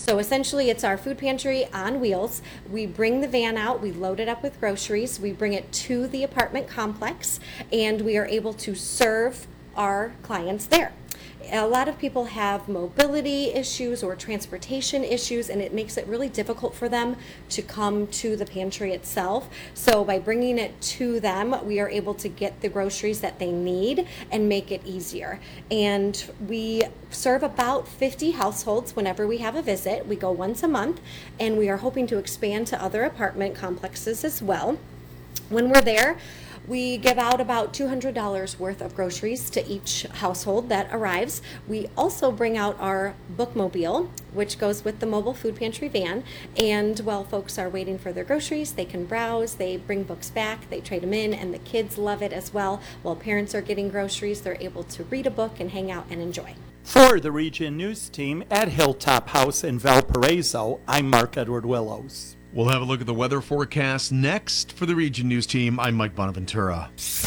So essentially, it's our food pantry on wheels. We bring the van out, we load it up with groceries, we bring it to the apartment complex, and we are able to serve our clients there. A lot of people have mobility issues or transportation issues, and it makes it really difficult for them to come to the pantry itself. So by bringing it to them, we are able to get the groceries that they need and make it easier. And we serve about 50 households whenever we have a visit. We go once a month, and we are hoping to expand to other apartment complexes as well. When we're there, we give out about $200 worth of groceries to each household that arrives. We also bring out our bookmobile, which goes with the mobile food pantry van. And while folks are waiting for their groceries, they can browse, they bring books back, they trade them in, and the kids love it as well. While parents are getting groceries, they're able to read a book and hang out and enjoy. For the Region News Team at Hilltop House in Valparaiso, I'm Mark Edward Willows. We'll have a look at the weather forecast next. For the Region News Team, I'm Mike Bonaventura.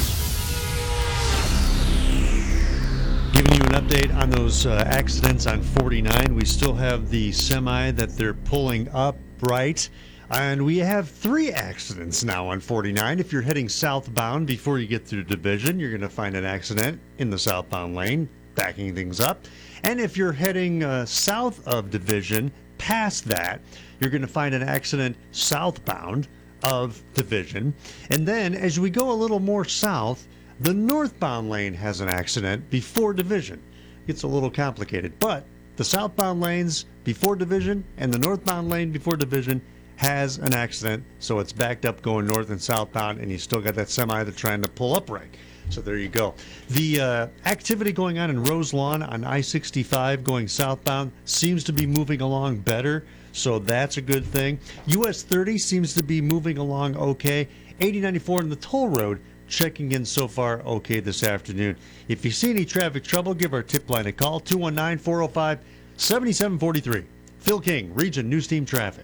Giving you an update on those accidents on 49. We still have the semi that they're pulling up right. And we have 3 accidents now on 49. If you're heading southbound before you get through Division, you're going to find an accident in the southbound lane, backing things up. And if you're heading south of Division, past that, you're going to find an accident southbound of Division. And then as we go a little more south, the northbound lane has an accident before Division. It's a little complicated, but the southbound lanes before Division and the northbound lane before Division has an accident, so it's backed up going north and southbound, and you still got that semi that's trying to pull up right. So there you go. The activity going on in Rose Lawn on I-65 going southbound seems to be moving along better, so that's a good thing. US 30 seems to be moving along okay. 8094 in the toll road checking in so far okay this afternoon. If you see any traffic trouble, give our tip line a call, 219-405-7743. Phil King, Region News Team Traffic.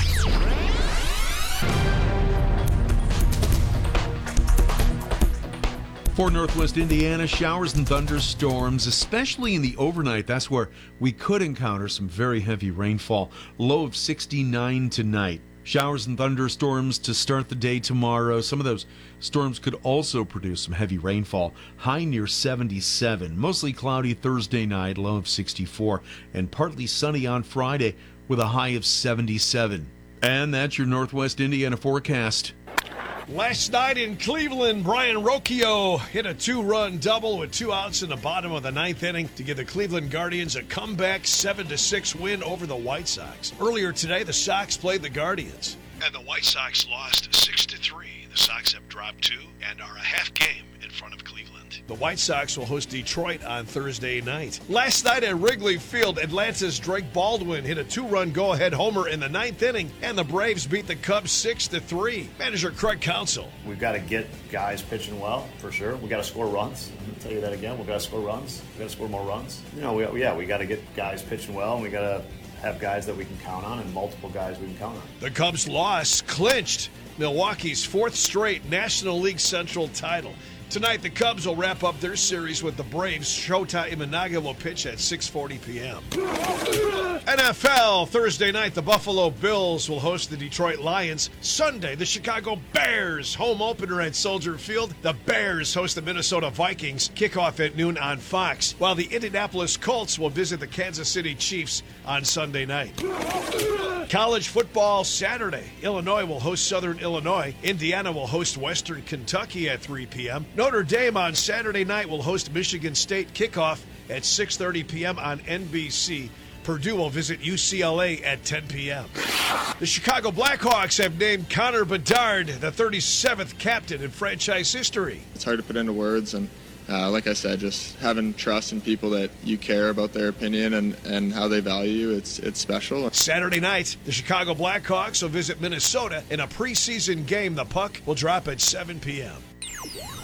For Northwest Indiana, showers and thunderstorms, especially in the overnight. That's where we could encounter some very heavy rainfall. Low of 69 tonight. Showers and thunderstorms to start the day tomorrow. Some of those storms could also produce some heavy rainfall. High near 77. Mostly cloudy Thursday night, low of 64. And partly sunny on Friday with a high of 77. And that's your Northwest Indiana forecast. Last night in Cleveland, Brian Rocchio hit a 2-run double with 2 outs in the bottom of the 9th inning to give the Cleveland Guardians a comeback 7-6 win over the White Sox. Earlier today, the Sox played the Guardians, and the White Sox lost 6-3. The Sox have dropped 2 and are a half game in front of Cleveland. The White Sox will host Detroit on Thursday night. Last night at Wrigley Field, Atlanta's Drake Baldwin hit a 2-run go-ahead homer in the 9th inning, and the Braves beat the Cubs 6-3. Manager Craig Counsell. We've got to get guys pitching well, for sure. We've got to score runs. I'll tell you that again. We've got to score runs. We've got to score more runs. We got to get guys pitching well, and we got to have guys that we can count on and multiple guys we can count on. The Cubs' loss clinched Milwaukee's 4th straight National League Central title. Tonight, the Cubs will wrap up their series with the Braves. Shota Imanaga will pitch at 6:40 p.m. NFL, Thursday night, the Buffalo Bills will host the Detroit Lions. Sunday, the Chicago Bears, home opener at Soldier Field. The Bears host the Minnesota Vikings, kickoff at noon on Fox, while the Indianapolis Colts will visit the Kansas City Chiefs on Sunday night. College football Saturday, Illinois will host Southern Illinois. Indiana will host Western Kentucky at 3 p.m. Notre Dame on Saturday night will host Michigan State, kickoff at 6:30 p.m. on NBC. Purdue will visit UCLA at 10 p.m. The Chicago Blackhawks have named Connor Bedard the 37th captain in franchise history. It's hard to put into words, and like I said, just having trust in people that you care about their opinion and how they value you, it's special. Saturday night, the Chicago Blackhawks will visit Minnesota in a preseason game. The puck will drop at 7 p.m.